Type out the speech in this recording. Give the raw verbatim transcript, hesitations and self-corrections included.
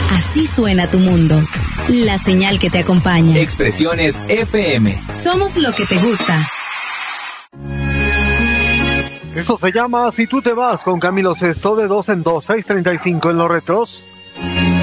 Así suena tu mundo. La señal que te acompaña. Expresiones F M. Somos lo que te gusta. Eso se llama Si tú te vas con Camilo Sesto de dos en dos, seis treinta y cinco en los retros.